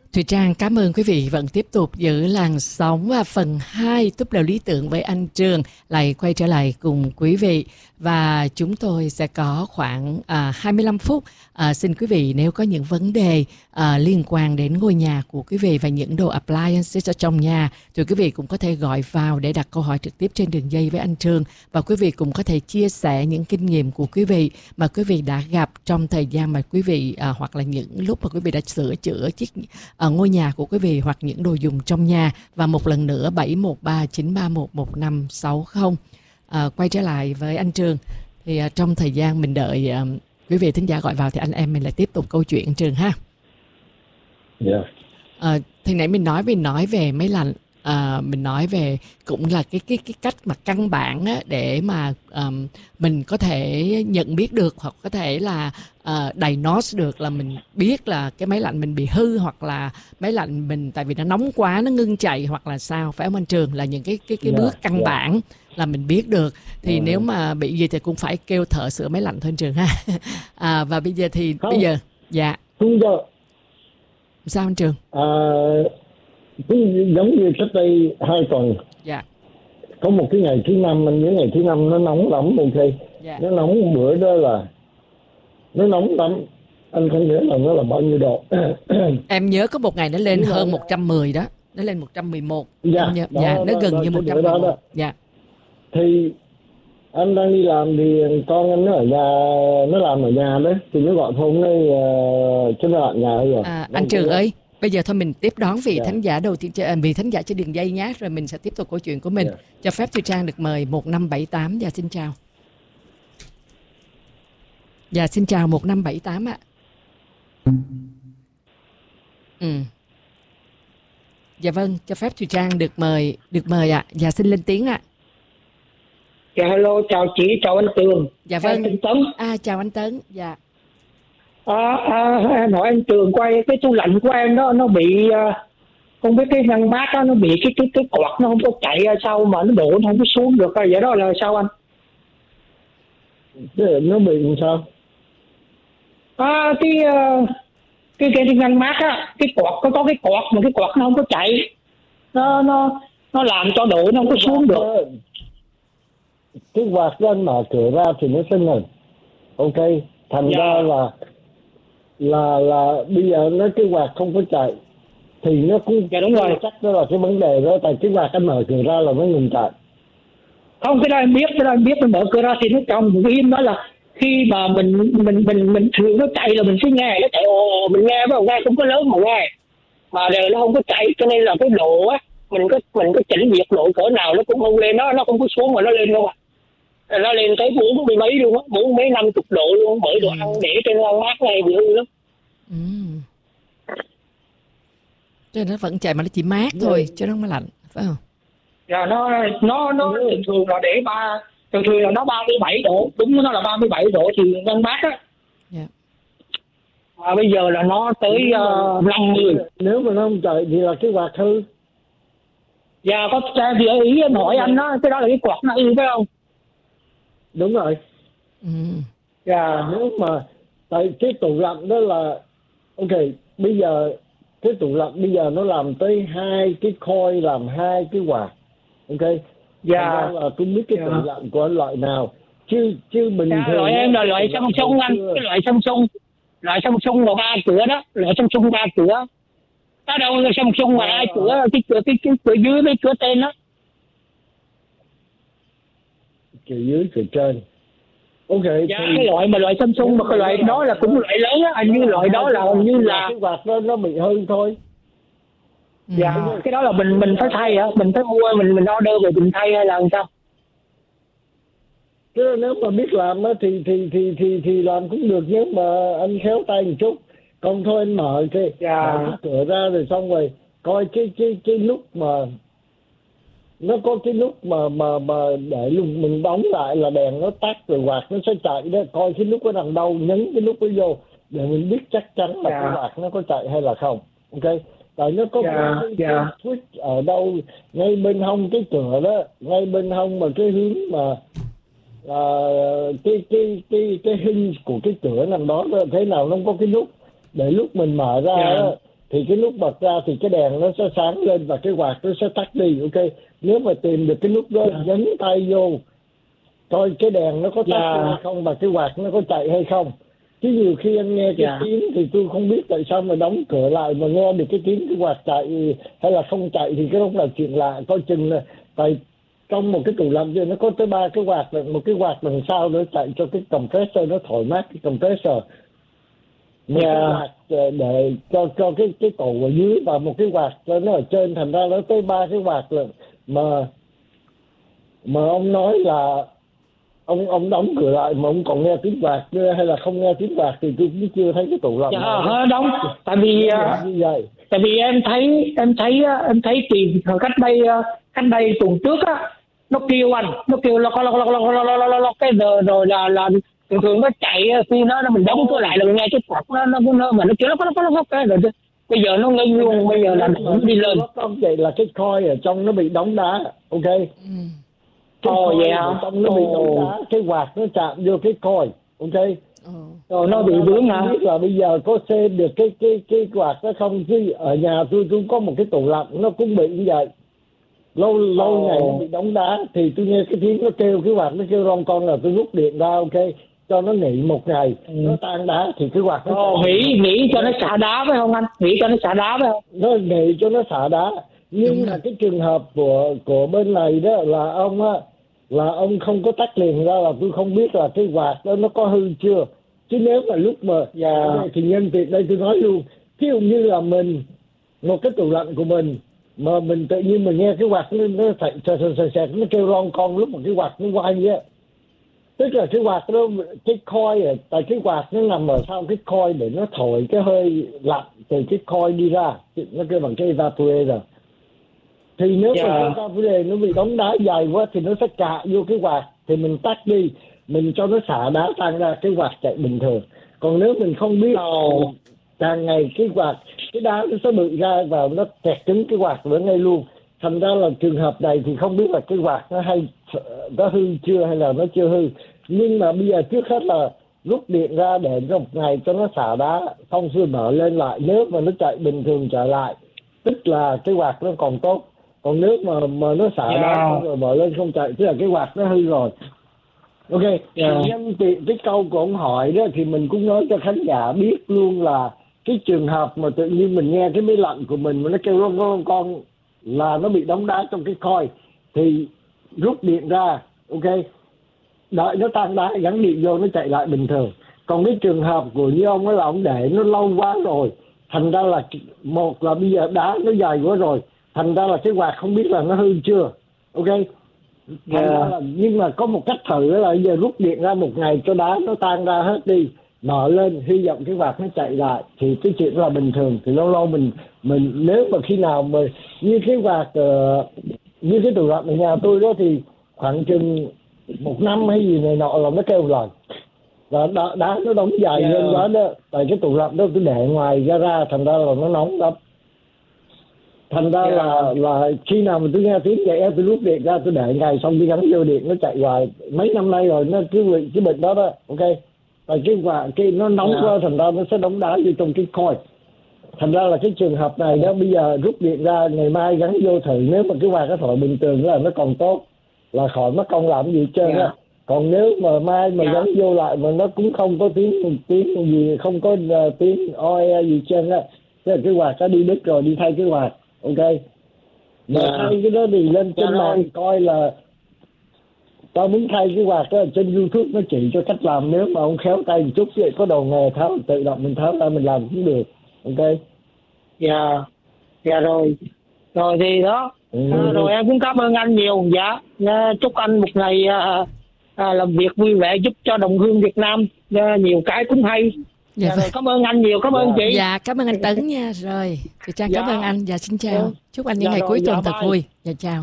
Thùy Trang cảm ơn quý vị vẫn tiếp tục giữ làn sóng và phần 2 túp lều lý tưởng với anh Trường lại quay trở lại cùng quý vị và chúng tôi sẽ có khoảng 25 phút. Xin quý vị nếu có những vấn đề liên quan đến ngôi nhà của quý vị và những đồ appliances ở trong nhà thì quý vị cũng có thể gọi vào để đặt câu hỏi trực tiếp trên đường dây với anh Trường và quý vị cũng có thể chia sẻ những kinh nghiệm của quý vị mà quý vị đã gặp trong thời gian mà quý vị hoặc là những lúc mà quý vị đã sửa chữa ngôi nhà của quý vị hoặc những đồ dùng trong nhà. Và một lần nữa 713-931-1560. Quay trở lại với anh Trường thì trong thời gian mình đợi quý vị thính giả gọi vào thì anh em mình lại tiếp tục câu chuyện anh Trường ha. Dạ. Thì nãy mình nói về máy lạnh, mình nói về cũng là cái cách mà căn bản á, để mà mình có thể nhận biết được hoặc có thể là diagnose được là mình biết là cái máy lạnh mình bị hư hoặc là máy lạnh mình tại vì nó nóng quá nó ngưng chạy hoặc là sao, phải không anh Trường? Là những cái bước căn bản là mình biết được. Thì nếu mà bị gì thì cũng phải kêu thợ sửa máy lạnh thôi anh Trường ha. Và bây giờ thì Không. bây giờ dạ Không giờ sao anh Trường? cũng giống như cách đây 2 tuần. Dạ. Có một cái ngày thứ năm, những ngày thứ năm nó nóng lắm ok. Dạ. Nó nóng bữa đó là nó nóng lắm. Anh không nhớ là nó là bao nhiêu độ. Em nhớ có một ngày nó lên hơn 110 đó, nó lên 111. Dạ, Em nhớ, đó, dạ, nó đó, gần đó, như cái bữa 111. đó. Dạ. Thì anh đang đi làm thì con anh nó ở nhà, nó làm ở nhà đấy, thì nó gọi phone ấy cho nó ở nhà rồi. Anh Trường ơi, bây giờ thôi mình tiếp đón vị Dạ. thánh giả đầu tiên, vị thánh giả trên đường dây nhé, rồi mình sẽ tiếp tục câu chuyện của mình. Dạ. Cho phép Thùy Trang được mời 1578. Dạ xin chào. Dạ xin chào 1578 ạ. Dạ vâng, cho phép Thùy Trang được mời ạ. Dạ xin lên tiếng ạ. Dạ hello, chào chị, chào anh Tường. Dạ vâng. Anh Tấn. Chào anh Tấn. Dạ. Em hỏi anh Tường quay cái tủ lạnh của em đó, nó bị không biết cái ngăn mát đó, nó bị cái quạt nó không có chạy ra sao mà nó đổ nó không có xuống được, vậy đó là sao anh? Nó bị làm sao? Cái ngăn mát á, cái quạt có cái quạt mà cái quạt nó không có chạy, nó làm cho đổ nó không có xuống được. Cái quạt đó anh mở cửa ra thì nó sẽ ngừng. Ok, thành ra là bây giờ nó cái quạt không có chạy thì nó cũng đúng rồi, chắc đó là cái vấn đề đó, tại cái quạt anh mở cửa ra là nó ngừng chạy. Không, cái đó em biết mình mở cửa ra thì nó trong một im, đó là khi mà mình thường nó chạy là mình sẽ nghe nó chạy ồ, mình nghe với nghe không có lớn mà nghe, mà đều nó không có chạy, cho nên là cái độ á mình có chỉnh nhiệt độ cỡ nào nó cũng không lên, nó không có xuống mà nó lên luôn nó lên tới 40 mấy luôn á, 40 mấy 50 độ luôn, bởi đồ ăn để trên ngăn mát này bị hư lắm. Cho nên nó vẫn chạy mà nó chỉ mát thôi chứ nó không có lạnh, phải không? Dạ, nó thường là để thường là nó 37 độ, đúng, nó là 37 độ thì ngăn mát á. Dạ. Mà bây giờ là nó tới 50. Nếu mà nó không chạy thì là cái quạt hư. Dạ, có thì ý em hỏi anh đó, cái đó là cái quạt nó hư phải không? Đúng rồi. Dạ. Nếu mà tại cái tủ lạnh đó là ok, bây giờ cái tủ lạnh bây giờ nó làm tới 2 cái coil, làm 2 cái quạt. Ok. Dạ. Là tôi biết cái tủ lạnh của loại nào chứ bình thường. Loại em là loại Samsung anh, cái loại Samsung là 3 cửa đó, loại Samsung 3 cửa. Ở đâu là Samsung mà 2 cửa, cái cửa dưới với cửa trên đó. Cửa dưới cửa trên. Ok. Dạ, cái loại Samsung mà cái loại đó là cũng loại lớn á, hình như loại đó là hình như là cái quạt đó nó bị hư thôi. Dạ, cái đó là mình phải thay hả? Mình phải mua, mình order về mình thay hay là làm sao? Chứ nếu mà biết làm á thì làm cũng được, nhưng mà anh khéo tay một chút. Còn thôi anh mở cái cửa ra rồi xong rồi coi cái lúc mà nó có cái lúc mà để lúc mình đóng lại là đèn nó tắt rồi quạt nó sẽ chạy đó, coi cái lúc nó nằm đâu, nhấn cái lúc đó vô để mình biết chắc chắn là cái quạt nó có chạy hay là không. Ok. Tại nó có cái switch ở đâu ngay bên hông cái cửa đó, ngay bên hông mà cái hướng mà cái hình của cái cửa nằm đó, thế nào nó có cái nút để lúc mình mở ra đó, thì cái nút bật ra thì cái đèn nó sẽ sáng lên và cái quạt nó sẽ tắt đi. Ok, nếu mà tìm được cái nút đó, nhấn tay vô coi cái đèn nó có tắt hay không và cái quạt nó có chạy hay không. Chứ nhiều khi anh nghe cái tiếng thì tôi không biết tại sao mà đóng cửa lại mà nghe được cái tiếng cái quạt chạy hay là không chạy, thì cái đó là chuyện lạ. Coi chừng là tại trong một cái tủ lạnh nó có tới 3 cái quạt, một cái quạt đằng sau nó chạy cho cái compressor nó thổi mát cái compressor, một cái quạt để cho cái tủ ở dưới và một cái quạt cho nó ở trên, thành ra nó tới 3 cái quạt rồi. Mà ông nói là ông đóng cửa lại mà ông còn nghe tiếng quạt nữa, hay là không nghe tiếng quạt thì tôi cũng chưa thấy cái tủ lạnh. Đóng, tại vì như vậy. Tại vì em thấy thì cách đây tuần trước á, nó kêu lo cái rồi là thường nó chạy khi nó mình đóng cửa lại là mình nghe cái quạt nó mà nó kêu nó cái rồi bây giờ nó ngưng luôn, bây giờ là nó đi lên. Không, vậy là cái coil ở trong nó bị đóng đá. Ok. Vậy hả? Trong nó bị đóng đá, cái quạt nó chạm vô cái coil. Ok. Rồi nó bị vướng hả? Biết là bây giờ có xem được cái quạt đó không, chứ ở nhà tôi có một cái tủ lạnh nó cũng bị như vậy. Lâu ngày nó bị đóng đá thì tôi nghe cái tiếng nó kêu, cái quạt nó kêu ron con, là tôi rút điện ra. Ok, cho nó nghỉ một ngày, nó tan đá thì cái quạt nó nghỉ cho nó xả đá phải không anh? Nghỉ cho nó xả đá phải không? Nó nghỉ cho nó xả đá. Nhưng mà cái trường hợp của bên này đó là ông không có tắt liền ra, là tôi không biết là cái quạt đó nó có hư chưa. Chứ nếu mà lúc mà thì nhân tiện đây tôi nói luôn, ví dụ như là mình một cái tủ lạnh của mình mà mình tự nhiên mình nghe cái quạt nó sạch nó kêu ron con lúc mà cái quạt nó quay á, tức là cái quạt đó, cái coil tại cái quạt nó nằm ở sau cái coil để nó thổi cái hơi lạnh từ cái coil đi ra, nó kêu bằng cái evaporator. Thì nếu mà cái evaporator nó bị đóng đá dài quá thì nó sẽ cạ vô cái quạt, thì mình tắt đi, mình cho nó xả đá tan ra, cái quạt chạy bình thường. Còn nếu mình không biết càng ngày cái quạt, cái đá nó sẽ bự ra và nó kẹt cứng cái quạt nữa ngay luôn. Thành ra là trường hợp này thì không biết là cái quạt nó hư chưa hay là nó chưa hư. Nhưng mà bây giờ trước hết là rút điện ra để một ngày cho nó xả đá, xong rồi mở lên lại. Nếu mà nó chạy bình thường trở lại, tức là cái quạt nó còn tốt. Còn nếu mà nó xả đá rồi mở lên không chạy, tức là cái quạt nó hư rồi. Ok, nhân tiện cái câu của ông hỏi đó thì mình cũng nói cho khán giả biết luôn là cái trường hợp mà tự nhiên mình nghe cái máy lạnh của mình mà nó kêu con là nó bị đóng đá trong cái coil, thì rút điện ra. Ok, đợi nó tan đá, gắn điện vô, nó chạy lại bình thường. Còn cái trường hợp của như ông ấy là ông để nó lâu quá rồi, thành ra là một là bây giờ đá nó dài quá rồi, thành ra là cái quạt không biết là nó hư chưa. Ok, nhưng mà có một cách thử là bây giờ rút điện ra một ngày cho đá nó tan ra hết đi, mở lên, hy vọng cái quạt nó chạy lại, thì cái chuyện là bình thường. Thì lâu mình nếu mà khi nào mà như cái quạt như cái tủ lạnh ở nhà tôi đó thì khoảng chừng 1 năm hay gì này nọ là nó kêu rồi, và đá nó đóng dài lên quá đó. Tại cái tủ lạnh đó tôi để ngoài ra, thành ra là nó nóng lắm. Thành ra là khi nào mà tôi nghe tiếng chạy tôi rút điện ra, tôi để ngày xong tôi gắn vô điện nó chạy hoài. Mấy năm nay rồi nó cứ cái bệnh đó đó. Ok, tại cái nó nóng quá, thành ra nó sẽ đóng đá vô trong cái coil. Thành ra là cái trường hợp này đó, bây giờ rút điện ra, ngày mai gắn vô thử, nếu mà cái quạt cái thổi bình thường là nó còn tốt, là khỏi mất công làm gì hết trơn á. Còn nếu mà mai mà gắn vô lại mà nó cũng không có tiếng gì, không có tiếng oi gì hết trơn á, tức là cái quạt đã đi đứt rồi, đi thay cái quạt. Ok, mà thay cái đó thì lên trên mạng coi là tao muốn thay cái quạt đó, trên YouTube nó chỉ cho cách làm. Nếu mà ông khéo tay một chút vậy, có đầu nghề tháo tự động mình tháo ra mình làm cũng được. Ok, rồi thì đó. Rồi em cũng cảm ơn anh nhiều. Chúc anh một ngày làm việc vui vẻ, giúp cho đồng hương Việt Nam nhiều cái cũng hay. Rồi, cảm ơn anh nhiều, cảm ơn chị. Cảm ơn anh Tấn nha. Rồi chị Trang cảm ơn anh. Xin chào. Chúc anh những ngày cuối tuần thật vui. Chào.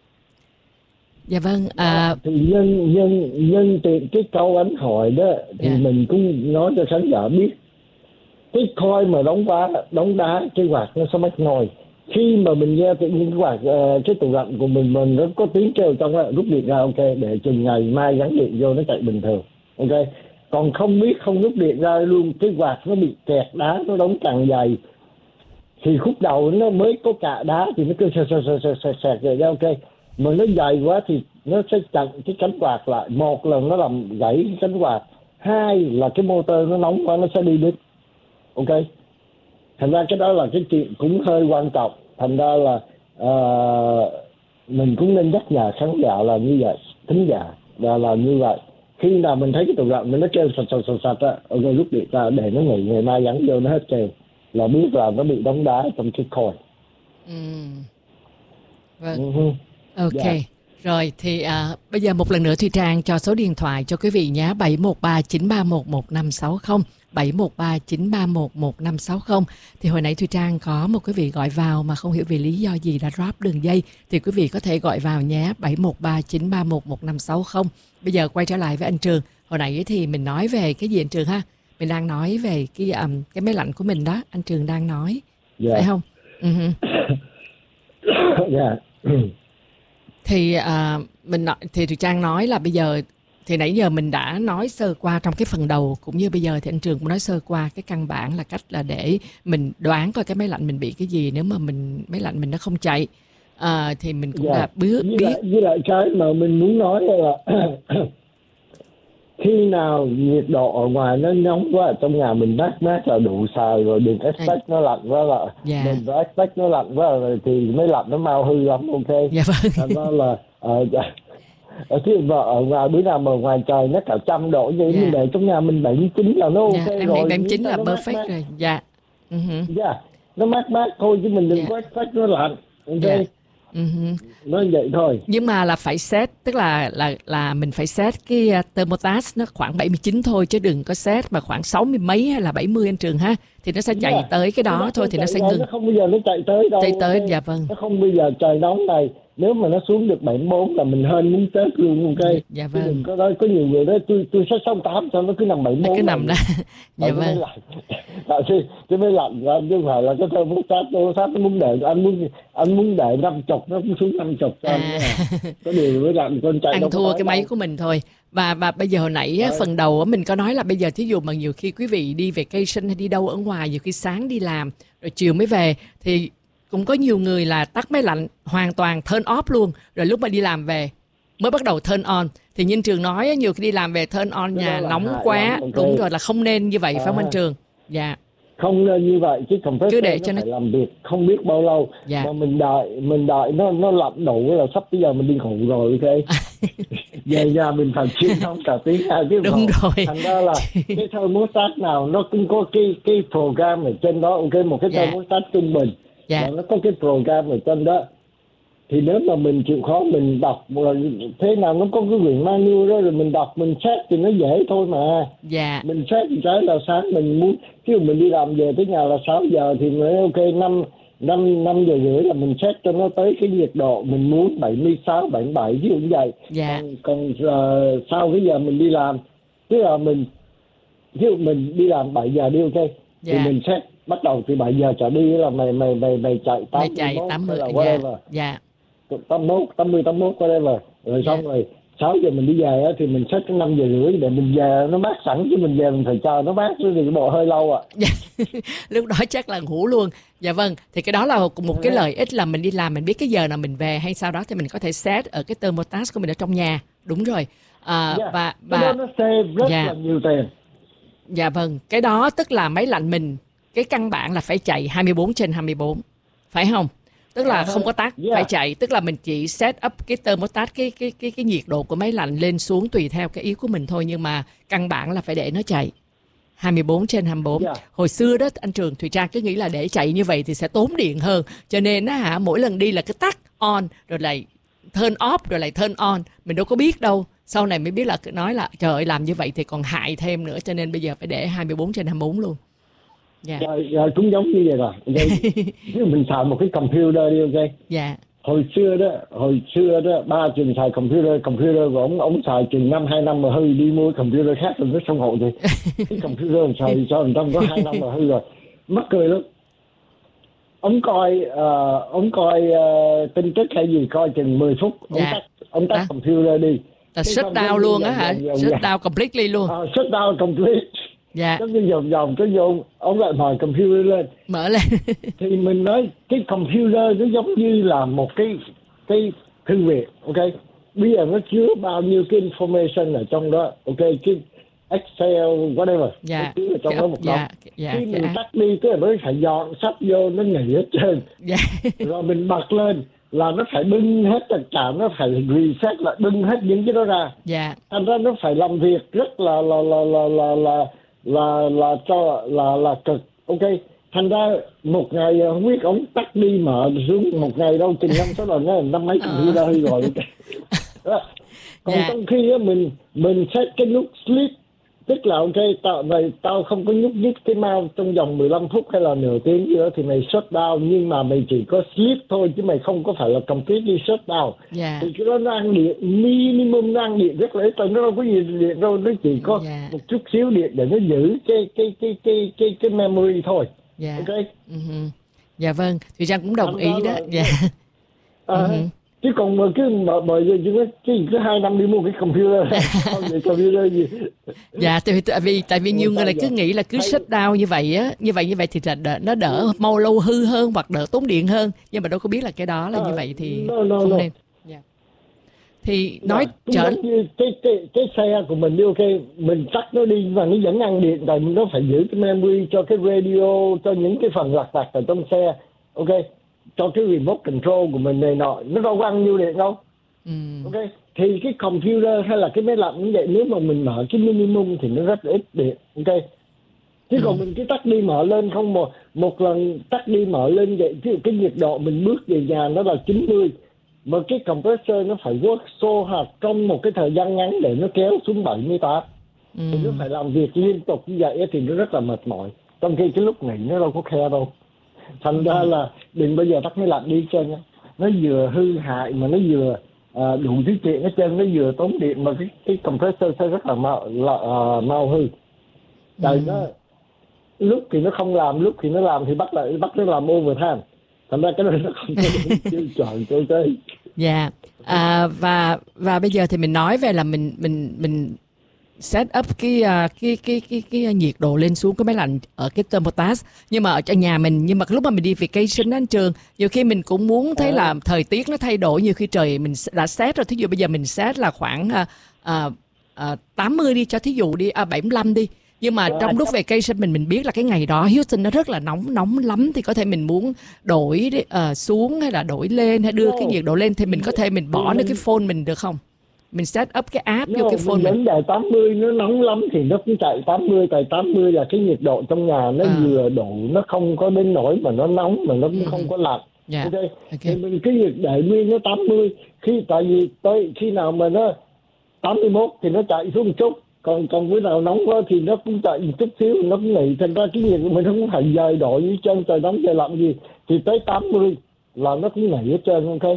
Vâng. Thì nhân tiện cái câu anh hỏi đó thì mình cũng nói cho khán giả biết, cái coil mà đóng đá cái quạt nó sẽ mắc nồi. Khi mà mình nghe tự nhiên cái quạt cái tủ lạnh của mình nó có tiếng kêu trong đó, rút điện ra. Ok, để chừng ngày mai gắn điện vô nó chạy bình thường. Ok, còn không biết không rút điện ra luôn, cái quạt nó bị kẹt đá, nó đóng càng dày, thì khúc đầu nó mới có cạ đá thì nó cứ sẹt rồi đó, ok. Mà nó dày quá thì nó sẽ chặn cái cánh quạt lại, một là nó làm gãy cái cánh quạt, hai là cái motor nó nóng quá nó sẽ đi đứt, ok. Thành ra cái đó là cái chuyện cũng hơi quan trọng. Thành ra là mình cũng nên nhắc nhở khán giả là như vậy, thính giả là như vậy. Khi nào mình thấy cái tủ lạnh mình nó kêu sạch á, ok, rút điện ra để nó nghỉ, ngày mai gắn vô nó hết kêu, là biết là nó bị đóng đá trong cái coil. Vâng. Ok. Yeah. Rồi thì bây giờ một lần nữa Thùy Trang cho số điện thoại cho quý vị nhé, 713-931-1560, 713-931-1560. Thì hồi nãy Thùy Trang có một quý vị gọi vào mà không hiểu vì lý do gì đã drop đường dây, thì quý vị có thể gọi vào nhé, 713-931-1560. Bây giờ quay trở lại với anh Trường. Hồi nãy thì mình nói về cái gì anh Trường ha? Mình đang nói về cái máy lạnh của mình đó, anh Trường đang nói, phải không? Yeah. Thì thì Thùy Trang nói là bây giờ thì nãy giờ mình đã nói sơ qua trong cái phần đầu, cũng như bây giờ thì anh Trường cũng nói sơ qua cái căn bản là cách là để mình đoán coi cái máy lạnh mình bị cái gì nếu mà máy lạnh mình nó không chạy. Thì mình cũng đã biết. Với lại cái mà mình muốn nói là khi nào nhiệt độ ở ngoài nó nóng quá, trong nhà mình mát là đủ xài rồi, đừng expect nó lạnh quá là mình phải expect nó lạnh quá rồi thì mới lạnh nó mau hư lắm, ok. Dạ vâng. Thành ra là chứ mà ở ngoài bữa nào mà ngoài trời nó cả 100 độ vậy, mình để trong nhà mình 79 là nó ok rồi. Em 79 là perfect rồi. Dạ. Nó mát thôi chứ mình đừng có expect nó lạnh, ok. Nói vậy thôi. Nhưng mà là phải set, tức là mình phải set cái thermostat nó khoảng 79 thôi, chứ đừng có set mà khoảng 60 mấy hay là 70 anh Trường ha, thì nó sẽ chạy tới cái đó thôi thì nó sẽ ngừng. Nó không bao giờ nó chạy tới đâu. Chạy tới, dạ vâng. Nó không bao giờ, trời nóng này nếu mà nó xuống được 74 là mình hên muốn chết luôn, ok. Dạ vâng. Đừng có nói có nhiều người đó tôi sẽ 68 sao nó cứ nằm 74. Nó cứ nằm đó. Dạ vâng. Chứ mới lạnh ra, chứ không phải là cái thermostat nó muốn để anh muốn để 50 nó cũng xuống 50 có điều mới lạnh con chạy ăn thua cái máy của mình thôi. Và bây giờ hồi nãy phần đầu mình có nói là bây giờ thí dụ mà nhiều khi quý vị đi vacation hay đi đâu ở ngoài, nhiều khi sáng đi làm rồi chiều mới về thì cũng có nhiều người là tắt máy lạnh hoàn toàn, turn off luôn, rồi lúc mà đi làm về mới bắt đầu turn on. Thì như anh Trường nói nhiều khi đi làm về turn on nhà nóng quá, đúng rồi, là không nên như vậy phải không anh Trường? Dạ. Không nên như vậy, chứ không cứ để cho nó phải làm việc không biết bao lâu. Mà mình đợi nó lạnh đủ là sắp bây giờ mình đi ngủ rồi, ok. Về nhà mình phải chiên không cả tiếng chứ đúng rồi. Thành ra là cái thermostat nào nó cũng có cái program ở trên đó, ok. Một cái thermostat trung bình nó có cái program ở trên đó. Thì nếu mà mình chịu khó mình đọc thế nào nó có cái quyển manual đó, rồi mình đọc mình set thì nó dễ thôi mà. Mình set một cái là sáng mình muốn, chứ mình đi làm về tới nhà là 6 giờ thì mới ok, 5 giờ rưỡi là mình set cho nó tới cái nhiệt độ mình muốn 76, 77 chứ cũng vậy. Còn sau cái giờ mình đi làm, tức là mình đi làm 7 giờ đi, ok. Thì mình set bắt đầu từ 7 giờ trở đi là mày chạy 80 là whatever. 81 whatever. Rồi xong rồi 6 giờ mình đi về thì mình set cái 5 giờ rưỡi để mình về nó mát sẵn, chứ mình về mình phải chờ nó mát chứ, thì bộ hơi lâu ạ. Lúc đó chắc là ngủ luôn. Dạ vâng, thì cái đó là một cái lợi ích là mình đi làm mình biết cái giờ nào mình về, hay sau đó thì mình có thể set ở cái thermostat của mình ở trong nhà. Đúng rồi. Và nó save rất là nhiều tiền. Dạ vâng, cái đó tức là máy lạnh mình cái căn bản là phải chạy 24/24, phải không? Tức là không có tắt, phải chạy. Tức là mình chỉ set up cái thermostat, cái nhiệt độ của máy lạnh lên xuống tùy theo cái ý của mình thôi. Nhưng mà căn bản là phải để nó chạy 24/24. Hồi xưa đó anh Trường, Thùy Trang cứ nghĩ là để chạy như vậy thì sẽ tốn điện hơn. Cho nên mỗi lần đi là cứ tắt on, rồi lại turn off, rồi lại turn on. Mình đâu có biết đâu. Sau này mới biết là nói là trời ơi làm như vậy thì còn hại thêm nữa. Cho nên bây giờ phải để 24/24 luôn. Rồi cũng giống như vậy rồi. Mình xài một cái computer đi, ok. Hồi xưa đó ba Trường xài computer của ông xài chừng 2 năm mà hư, đi mua computer khác rồi nó xong hộ thì cái computer xài cho người ta có 2 năm mà hư rồi, mắc cười lắm. Ông coi tin tức hay gì coi chừng 10 phút ông tắt computer đi. Shut down luôn á hả? Shut down completely luôn. Shut down complete. Dạ. Có cái vòng cái vô, ông lại mở computer lên, Mở lên. thì mình nói cái computer nó giống như là một cái thư viện, ok. Bây giờ nó chứa bao nhiêu cái information ở trong đó, ok, cái Excel whatever, Dạ. nó chứa ở trong đó một đống. Dạ. Khi mình tắt đi cái nó phải dọn sách vô, nó nghỉ hết trơn. Dạ. Rồi mình bật lên là nó phải bưng hết tất cả, nó phải reset lại, bưng hết những cái đó ra. Dạ. Thành ra nó phải làm việc rất là cực, ok. Thành ra một ngày không biết ông tắt đi mở xuống một ngày đâu chừng 5-6 lần đó, năm mấy computer hư rồi. Đó. Còn trong khi đó, mình set cái nút sleep, tức là ok, tao không có nhúc nhích cái mouse trong vòng 15 phút hay là nửa tiếng gì đó thì mày shut down, nhưng mà mày chỉ có sleep thôi chứ mày không có phải là completely shut down. Thì cái đó nó ăn điện minimum, nó ăn điện rất là ít, nó đâu có gì điện đâu, nó chỉ có một chút xíu điện để nó giữ cái memory thôi. Ok. Dạ vâng, thì Trang cũng đồng ý đó. Dạ. Chứ còn mà cứ bởi vì cứ 2 năm đi mua cái computer không để computer gì. Dạ, tại vì nhiều người lại cứ nghĩ là cứ shut down như vậy á, như vậy thì nó đỡ mau lâu hư hơn hoặc đỡ tốn điện hơn, nhưng mà đâu có biết là cái đó là như vậy thì không nên. Thì nói trở như cái xe của mình đi, ok, mình tắt nó đi và nó vẫn ăn điện, tại nó phải giữ cái memory cho cái radio, cho những cái phần lặt vặt ở trong xe, ok, cho cái remote control của mình này nọ, nó đâu có ăn nhiêu điện đâu. Ok, thì cái computer hay là cái máy lạnh như vậy, nếu mà mình mở cái minimum thì nó rất là ít điện, ok. Chứ còn mình cứ tắt đi mở lên không, một lần tắt đi mở lên vậy, chứ cái nhiệt độ mình bước về nhà nó là 90, mà cái compressor nó phải work so hard trong một cái thời gian ngắn để nó kéo xuống 78. Thì nó phải làm việc liên tục như vậy thì nó rất là mệt mỏi, trong khi cái lúc nghỉ nó đâu có care đâu. Thành ra là đừng bao giờ tắt máy lạnh đi trên, nó vừa hư hại mà nó vừa đủ thứ chuyện hết trơn, nó vừa tốn điện mà cái compressor sẽ rất là mau hư. Tại nó lúc thì nó không làm, lúc thì nó làm thì bắt nó làm overtime. Thành ra cái đó nó không có tiêu chuẩn cho tôi. Dạ. Và bây giờ thì mình nói về là mình set up cái nhiệt độ lên xuống cái máy lạnh ở cái thermostat, nhưng mà ở trong nhà mình, nhưng mà lúc mà mình đi vacation đến trường, nhiều khi mình cũng muốn thấy là thời tiết nó thay đổi, nhiều khi trời mình đã set rồi, thí dụ bây giờ mình set là khoảng 80 đi, cho thí dụ đi 75 đi, nhưng mà trong lúc vacation mình biết là cái ngày đó Houston nó rất là nóng lắm, thì có thể mình muốn đổi xuống hay là đổi lên hay đưa cái nhiệt độ lên, thì mình có thể mình bỏ nó cái phone mình được không? Mình set up cái app vô cái phone mình. Đến 80 nó nóng lắm thì nó cũng chạy 80, tại 80 là cái nhiệt độ trong nhà nó vừa đủ, nó không có đến nỗi mà nó nóng mà nó cũng không có lạnh. Okay. Thì mình cứ để nguyên nó 80, tại vì tới khi nào mà nó 81 thì nó chạy xuống một chút, còn bữa nào nóng quá thì nó cũng chạy một chút xíu, nó cũng nghỉ. Thành ra cái nhiệt của mình không phải dời đổi như chân trời nóng trời lạnh gì, thì tới 80 là nó cũng nghỉ hết trơn, ok.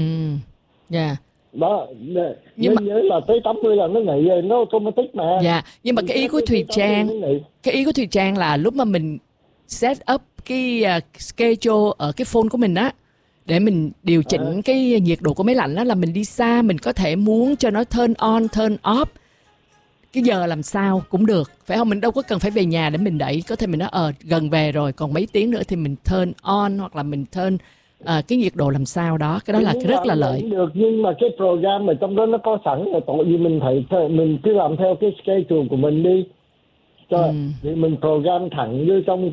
Đó, nhưng mà nhớ là tới 80 là nó nghỉ rồi, nó automatic mà. Dạ, nhưng mà cái ý của Thùy Trang là lúc mà mình set up cái schedule ở cái phone của mình á, để mình điều chỉnh cái nhiệt độ của máy lạnh đó, là mình đi xa mình có thể muốn cho nó turn on, turn off cái giờ làm sao cũng được, phải không? Mình đâu có cần phải về nhà để mình đẩy, có thể mình nói gần về rồi, còn mấy tiếng nữa thì mình turn on, hoặc là mình turn cái nhiệt độ làm sao đó, cái đó là cái rất là lợi. Được, nhưng mà cái program ở trong đó nó có sẵn rồi, tội vì mình cứ làm theo cái schedule của mình đi. Thì mình program thẳng vô trong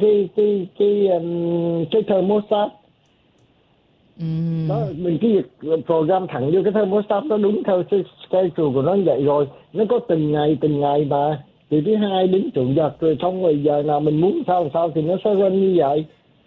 cái thermostat. Đó, mình cứ program thẳng vô cái thermostat, nó đúng theo cái schedule của nó như vậy rồi, nó có từng ngày mà. Thì thứ hai đến chủ nhật rồi, xong rồi giờ nào mình muốn sao thì nó sẽ run như vậy.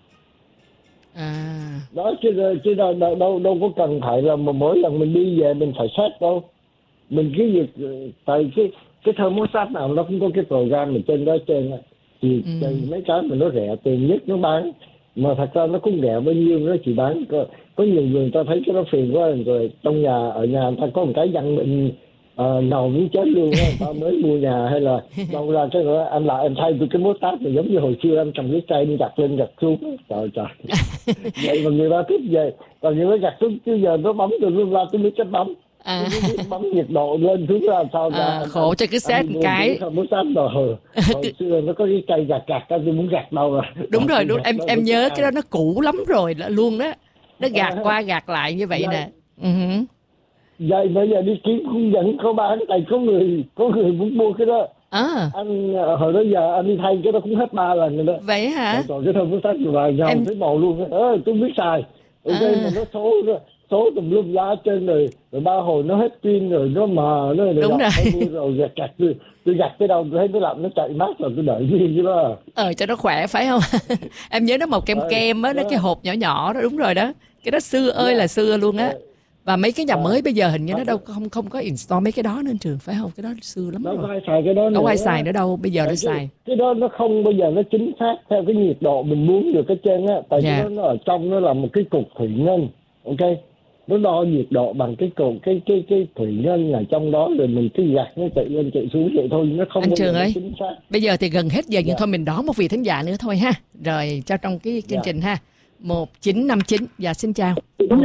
Đó, chứ đâu có cần phải là mỗi lần mình đi về mình phải set đâu. Mình cứ việc, tại cái thermostat nào nó cũng có cái program ở trên đó trên, thì mấy cái mà nó rẻ tiền nhất nó bán, mà thật ra nó cũng rẻ bao nhiêu, nó chỉ bán có nhiều người ta thấy cái đó phiền quá rồi, trong nhà ở nhà người ta có một cái văn mình nào muốn chết luôn á, người ta mới mua nhà hay là đâu ra cái nữa, anh lại anh thay từ cái mốt tát giống như hồi xưa anh cầm cái cây đi gặt lên gặt xuống, trời vậy mà người ta thích vậy, còn những cái gặt xuống chứ giờ nó bấm từ luôn ra tôi mới chết bấm. bấm nhiệt độ lên xuống ra sao ra. Khổ cho cứ set một cái. Không muốn set rồi. Hồi xưa nó có cái cây gạt tôi muốn gạt đâu rồi. Đúng rồi, đúng. Em nhớ cái đó nó cũ lắm rồi luôn đó. Nó gạt qua gạt lại như vậy nè. Vậy bây giờ đi kiếm cũng vẫn có bán, tại có người muốn mua cái đó. Anh hồi đó giờ anh đi thay cái đó cũng hết 3 lần rồi đó. Vậy hả? Rồi cái thông sách và nhau thấy màu luôn. Tôi biết xài. Mà nó số tùm lum lá trên rồi 3 hồi nó hết pin rồi nó mờ nó đúng rồi gạt tôi gạt cái đâu tôi thấy nó làm nó chạy mát rồi tôi đợi pin chứ đó. Cho nó khỏe phải không? Em nhớ nó màu kem á, nó cái hộp nhỏ nhỏ đó, đúng rồi đó. Cái đó xưa ơi là xưa luôn á. Và mấy cái nhà mới bây giờ hình như nó đâu không có install mấy cái đó nên Trường, phải không? Cái đó xưa lắm rồi. Đâu có ai xài cái đó nữa. Đâu ai xài nữa đâu, bây giờ nó xài. Cái đó nó không bao giờ nó chính xác theo cái nhiệt độ mình muốn được cái trên á. Tại vì nó ở trong nó là một cái cục thủy ngân. Ok. Nó đo nhiệt độ bằng cái cục cái thủy ngân ở trong đó rồi mình cứ gạt nó chạy lên chạy xuống vậy thôi, nó không anh Trường ơi, chính xác. Bây giờ thì gần hết giờ nhưng thôi mình đón một vị thính giả nữa thôi ha. Rồi cho trong cái chương trình ha. 1959. Dạ xin chào.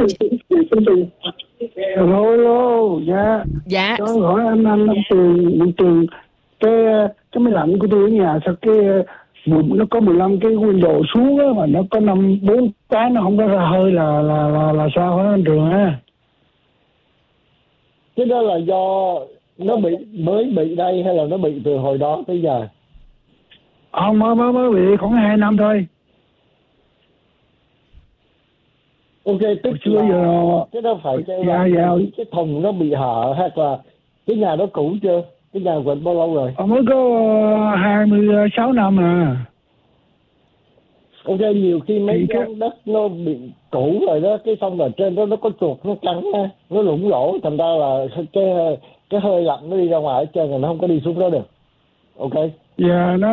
Hello, dạ. Cho hỏi anh Trường cái máy lạnh của tôi ở nhà sao nó có 15 cái window xuống á mà nó có 4 cái nó không có ra hơi là sao hả anh Trường ha? Cái đó là do nó mới bị đây hay là nó bị từ hồi đó tới giờ? Không, mới bị khoảng 2 năm thôi. Ok, tức là cái đó phải cái thùng nó bị hở hay là cái nhà đó cũ chưa? Cái nhà của anh bao lâu rồi? Mới có 26 năm à. Ok, nhiều khi mấy cái đất nó bị cũ rồi đó, cái xong rồi trên đó nó có chuột nó cắn nó lủng lỗ, thành ra là cái hơi lạnh nó đi ra ngoài ở trên rồi nó không có đi xuống đó được. Ok. Dạ, nó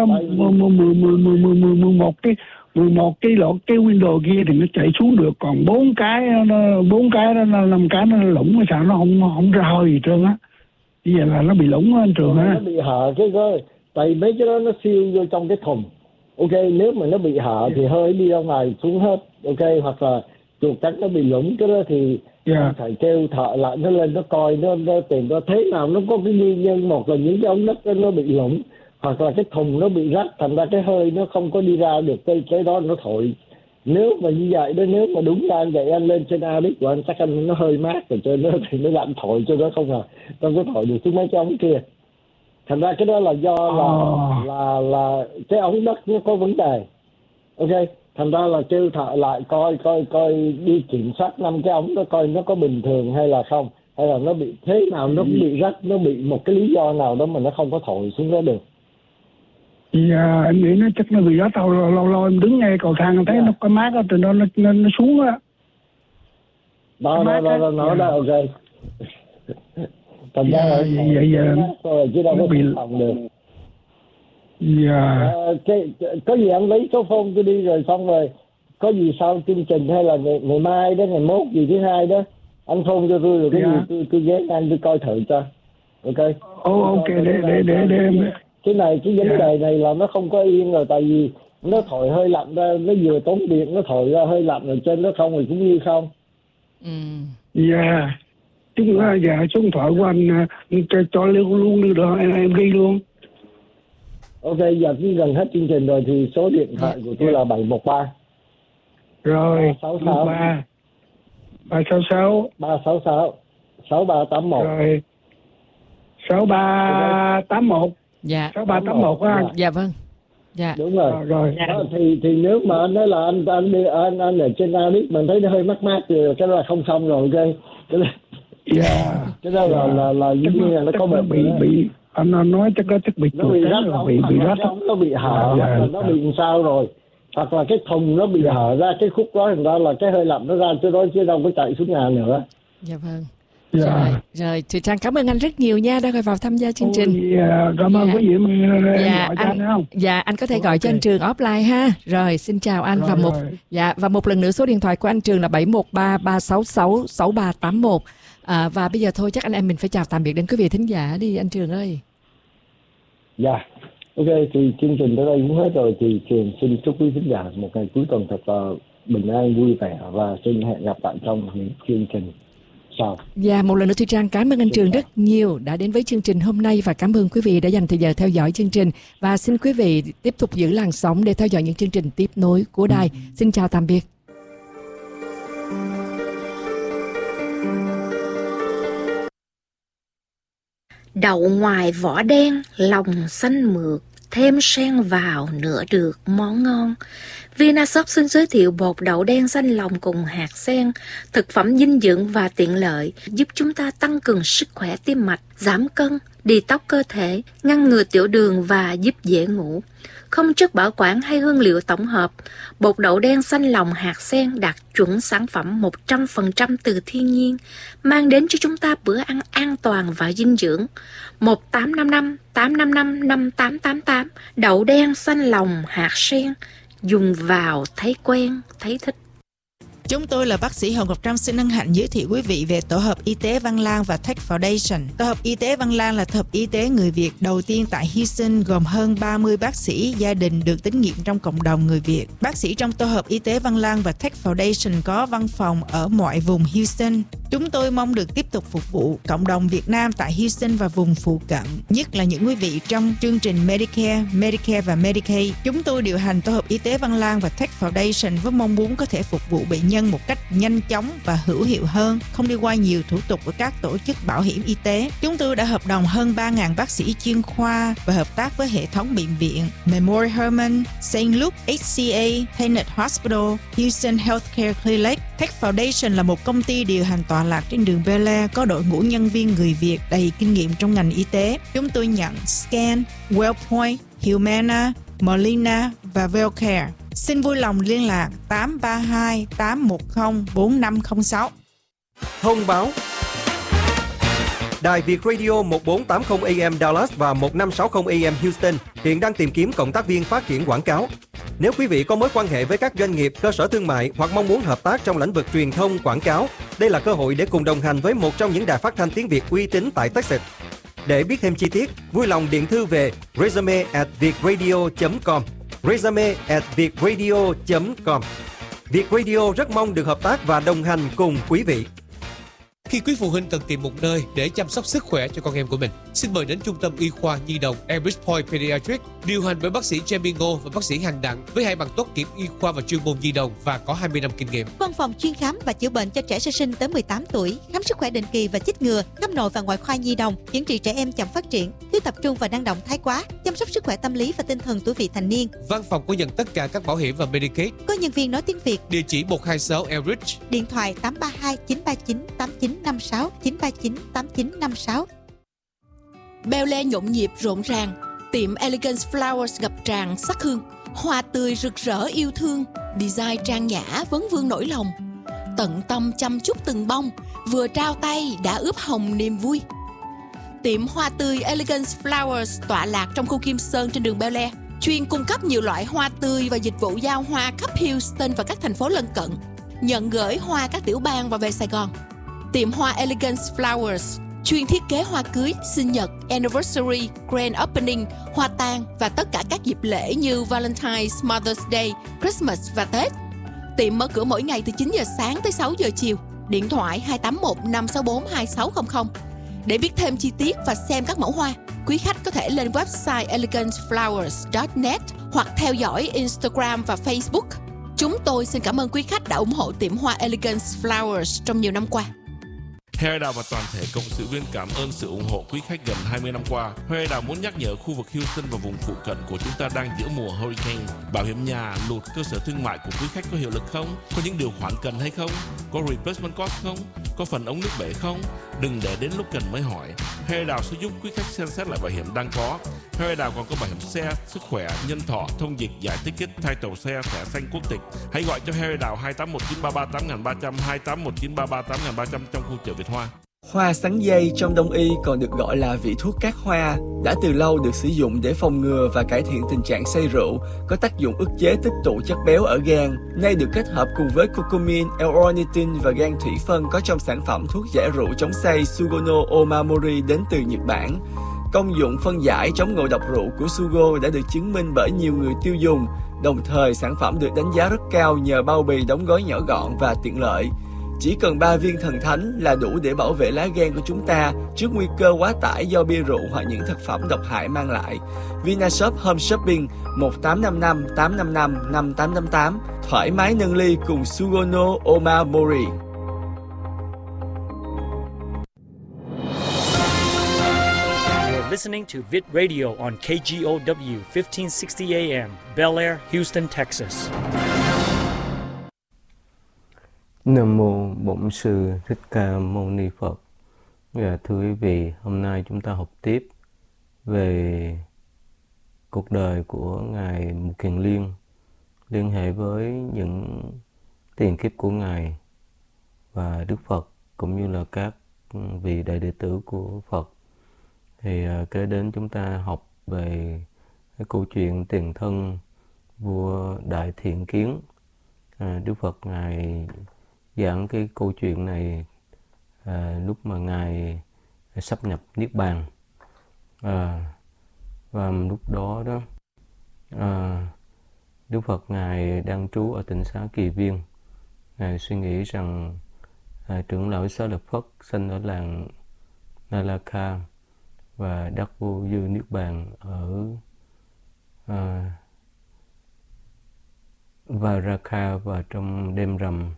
11 cái window kia thì nó chạy xuống được, còn 4 cái nó 5 cái nó lủng sao nó không ra hơi gì trơn á. Bây giờ là nó bị lủng á anh Trường á. Nó bị hở cái tại mấy cái đó nó siêu vô trong cái thùng. Ok, nếu mà nó bị hở thì hơi đi ra ngoài xuống hết. Ok, hoặc là chuột cắn nó bị lủng cái đó thì phải kêu thợ lại nó lên nó coi nó tìm ra thế nào nó có cái nguyên nhân. Một là những cái ống đất nó bị lủng, hoặc là cái thùng nó bị rách, thành ra cái hơi nó không có đi ra được cái đó nó thổi. Nếu mà như vậy đó, nếu mà đúng ra vậy anh lên trên Alex của anh chắc anh nó hơi mát rồi trên đó thì nó lạnh thổi cho nó không có thổi được xuống mấy cái ống kia. Thành ra cái đó là do là cái ống đất nó có vấn đề. Ok, thành ra là kêu thợ lại coi đi kiểm soát 5 cái ống đó coi nó có bình thường hay là không, hay là nó bị thế nào, nó bị rách, nó bị một cái lý do nào đó mà nó không có thổi xuống đó được. Dạ, em nghĩ nó chắc nó bị rách lâu em đứng ngay cầu thang thấy nó có mát ở từ đó nó xuống á. Đó ok. Thành ra là vậy chứ đâu có bị phòng được. Dạ. Có gì anh lấy số phone tôi đi rồi xong rồi có gì sau chương trình hay là ngày mai đó, ngày mốt gì thứ hai đó anh phone cho tôi rồi cái gì tôi ghé anh tôi coi thử cho. Ok. Ok để cái vấn đề này là nó không có yên rồi, tại vì nó thổi hơi lạnh ra, nó vừa tốn điện nó thổi ra hơi lạnh rồi trên nó không thì cũng như không. Dạ. Chúng số điện thoại của anh cho luôn được đó, em ghi luôn. Ok, giờ cứ gần hết chương trình rồi thì số điện thoại của tôi là 713 rồi 366 366 6381 rồi 6381. Dạ. 6381 á anh. Dạ vâng. Dạ. Đúng rồi. Rồi. Đó, thì nếu mà anh nói là anh ở trên Alex mình thấy nó hơi mát thì cái đó là không xong rồi. Ok. Cái đó là như là nó có bị anh nói chắc bị nó bị rách, nó bị hở, nó bị sao rồi, hoặc là cái thùng nó bị hở ra cái khúc đó, thành ra là cái hơi lạnh nó ra chứ đâu có chạy xuống nhà nữa. Dạ vâng. Rồi Thùy Trang cảm ơn anh rất nhiều nha đã gọi vào tham gia chương trình. Cảm ơn quý vị anh có thể gọi cho anh Trường offline ha. Rồi xin chào anh. Và một lần nữa số điện thoại của anh Trường là 713 366 6381. Và bây giờ thôi chắc anh em mình phải chào tạm biệt đến quý vị thính giả đi anh Trường ơi. Dạ. Ok, thì chương trình tới đây cũng hết rồi, thì Trường xin chúc quý thính giả một ngày cuối tuần thật là bình an vui vẻ và xin hẹn gặp lại trong những chương trình sau. Dạ, một lần nữa Thùy Trang cảm ơn anh Trường rất nhiều đã đến với chương trình hôm nay và cảm ơn quý vị đã dành thời giờ theo dõi chương trình. Và xin quý vị tiếp tục giữ làn sóng để theo dõi những chương trình tiếp nối của đài. Xin chào tạm biệt. Đậu ngoài vỏ đen, lòng xanh mượt, thêm sen vào nữa được món ngon. Vinashop xin giới thiệu bột đậu đen xanh lòng cùng hạt sen, thực phẩm dinh dưỡng và tiện lợi, giúp chúng ta tăng cường sức khỏe tim mạch, giảm cân, detox cơ thể, ngăn ngừa tiểu đường và giúp dễ ngủ. Không chất bảo quản hay hương liệu tổng hợp, bột đậu đen xanh lòng hạt sen đạt chuẩn sản phẩm 100% từ thiên nhiên, mang đến cho chúng ta bữa ăn an toàn và dinh dưỡng. 1855 855 5888, đậu đen xanh lòng hạt sen, dùng vào thấy quen, thấy thích. Chúng tôi là bác sĩ Hồng Ngọc Trâm xin hân hạnh giới thiệu quý vị về Tổ hợp Y tế Văn Lang và Tech Foundation. Tổ hợp Y tế Văn Lang là tổ hợp y tế người Việt đầu tiên tại Houston, gồm hơn 30 bác sĩ gia đình được tín nhiệm trong cộng đồng người Việt. Bác sĩ trong Tổ hợp Y tế Văn Lang và Tech Foundation có văn phòng ở mọi vùng Houston. Chúng tôi mong được tiếp tục phục vụ cộng đồng Việt Nam tại Houston và vùng phụ cận, nhất là những quý vị trong chương trình Medicare, Medicare và Medicaid. Chúng tôi điều hành Tổ hợp Y tế Văn Lang và Tech Foundation với mong muốn có thể phục vụ bệnh nhân một cách nhanh chóng và hữu hiệu hơn, không đi qua nhiều thủ tục của các tổ chức bảo hiểm y tế. Chúng tôi đã hợp đồng hơn 3.000 bác sĩ chuyên khoa và hợp tác với hệ thống bệnh viện Memorial Hermann, St. Luke, HCA, Tenet Hospital, Houston Healthcare Clinic. Tech Foundation là một công ty điều hành tọa lạc trên đường Bel Air, có đội ngũ nhân viên người Việt đầy kinh nghiệm trong ngành y tế. Chúng tôi nhận Scan, Wellpoint, Humana, Molina và Wellcare. Xin vui lòng liên lạc 832 810 4506. Thông báo: Đài Việt Radio 1480 AM Dallas và 1560 AM Houston hiện đang tìm kiếm cộng tác viên phát triển quảng cáo. Nếu quý vị có mối quan hệ với các doanh nghiệp, cơ sở thương mại hoặc mong muốn hợp tác trong lĩnh vực truyền thông quảng cáo, đây là cơ hội để cùng đồng hành với một trong những đài phát thanh tiếng Việt uy tín tại Texas. Để biết thêm chi tiết, vui lòng điện thư về resume@vietradio.com. resume@vietradio.com. Việt Radio rất mong được hợp tác và đồng hành cùng quý vị. Khi quý phụ huynh cần tìm một nơi để chăm sóc sức khỏe cho con em của mình, xin mời đến Trung tâm Y khoa Nhi đồng Elbridge Point Pediatrics, điều hành bởi bác sĩ Jamie Ngô và bác sĩ Hành Đặng với 2 bằng tốt nghiệp y khoa và chuyên môn nhi đồng và có 20 năm kinh nghiệm. Văn phòng chuyên khám và chữa bệnh cho trẻ sơ sinh tới 18 tuổi, khám sức khỏe định kỳ và chích ngừa, khám nội và ngoại khoa nhi đồng, chữa trị trẻ em chậm phát triển, thiếu tập trung và năng động thái quá, chăm sóc sức khỏe tâm lý và tinh thần tuổi vị thành niên. Văn phòng có nhận tất cả các bảo hiểm và Medicaid. Có nhân viên nói tiếng Việt. Địa chỉ 126 Elbridge. Điện thoại 832 939 8956 939 8956. Bel Air nhộn nhịp rộn ràng, tiệm Elegance Flowers ngập tràn sắc hương, hoa tươi rực rỡ yêu thương, design trang nhã vấn vương nỗi lòng, tận tâm chăm chút từng bông, vừa trao tay đã ướp hồng niềm vui. Tiệm hoa tươi Elegance Flowers tọa lạc trong khu Kim Sơn trên đường Bel Air, chuyên cung cấp nhiều loại hoa tươi và dịch vụ giao hoa khắp Houston và các thành phố lân cận, nhận gửi hoa các tiểu bang và về Sài Gòn. Tiệm hoa Elegance Flowers chuyên thiết kế hoa cưới, sinh nhật, anniversary, grand opening, hoa tang và tất cả các dịp lễ như Valentine's, Mother's Day, Christmas và Tết. Tiệm mở cửa mỗi ngày từ 9 giờ sáng tới 6 giờ chiều. Điện thoại 281 564 2600. Để biết thêm chi tiết và xem các mẫu hoa, quý khách có thể lên website eleganceflowers.net hoặc theo dõi Instagram và Facebook. Chúng tôi xin cảm ơn quý khách đã ủng hộ tiệm hoa Elegance Flowers trong nhiều năm qua. Harry Đào và toàn thể cộng sự viên cảm ơn sự ủng hộ quý khách gần 20 năm qua. Harry Đào muốn nhắc nhở khu vực Houston và vùng phụ cận của chúng ta đang giữa mùa hurricane. Bảo hiểm nhà, lụt, cơ sở thương mại của quý khách có hiệu lực không? Có những điều khoản cần hay không? Có replacement cost không? Có phần ống nước bể không? Đừng để đến lúc cần mới hỏi. Harry Đào sẽ giúp quý khách xem xét lại bảo hiểm đang có. Harry Đào còn có bảo hiểm xe, sức khỏe, nhân thọ, thông dịch, giải ticket, title xe, thẻ xanh quốc tịch. Hãy gọi cho Harry Đào 2819338300, 2819338300 trong khu chợ Việt Hoa. Hoa sắn dây trong Đông y còn được gọi là vị thuốc cát hoa, đã từ lâu được sử dụng để phòng ngừa và cải thiện tình trạng say rượu, có tác dụng ức chế tích tụ chất béo ở gan. Nay được kết hợp cùng với curcumin, L-ornithine và gan thủy phân có trong sản phẩm thuốc giải rượu chống say Sugono Omamori đến từ Nhật Bản. Công dụng phân giải chống ngộ độc rượu của Sugo đã được chứng minh bởi nhiều người tiêu dùng, đồng thời sản phẩm được đánh giá rất cao nhờ bao bì đóng gói nhỏ gọn và tiện lợi. Chỉ cần 3 viên thần thánh là đủ để bảo vệ lá gan của chúng ta trước nguy cơ quá tải do bia rượu hoặc những thực phẩm độc hại mang lại. Vinashop Home Shopping 1855 855 5888. Thoải mái nâng ly cùng Sugono Omamori. Listening to Vid Radio on KGOW 1560 AM, Bel Air, Houston, Texas. Nam mô Bổn Sư Thích Ca Mâu Ni Phật. Thưa quý vị, hôm nay chúng ta học tiếp về cuộc đời của Ngài Mục Kiền Liên liên hệ với những tiền kiếp của Ngài và Đức Phật cũng như là các vị đại đệ tử của Phật. Thì kế đến chúng ta học về cái câu chuyện tiền thân vua Đại Thiện Kiến. Đức Phật Ngài giảng cái câu chuyện này lúc mà Ngài sắp nhập Niết Bàn. Và lúc đó Đức Phật Ngài đang trú ở tỉnh xá Kỳ Viên. Ngài suy nghĩ rằng trưởng lão Xá Lợi Phất sinh ở làng Nalaka và đắc vô dư Niết Bàn ở Varaka và trong đêm rằm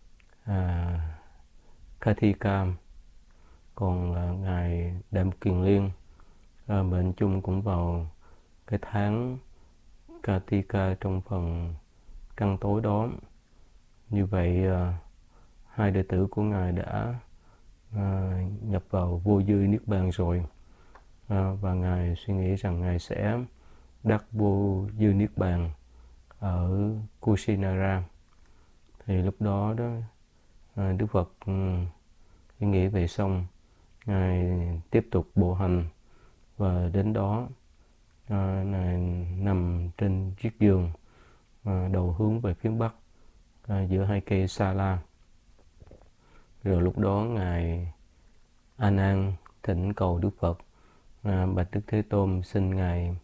Kathika. Còn Ngài Đại Mục Kiền Liên mệnh chung cũng vào cái tháng Kathika trong phần trăng tối đó. Như vậy hai đệ tử của Ngài đã nhập vào vô dư Niết Bàn rồi. Và Ngài suy nghĩ rằng Ngài sẽ đắc vô dư Niết Bàn ở Kusinara. Thì lúc đó Đức Phật nghĩ về xong, Ngài tiếp tục bộ hành và đến đó Ngài nằm trên chiếc giường đầu hướng về phía bắc giữa hai cây sa la. Rồi lúc đó Ngài A Nan thỉnh cầu Đức Phật: bạch Đức Thế Tôn, xin Ngài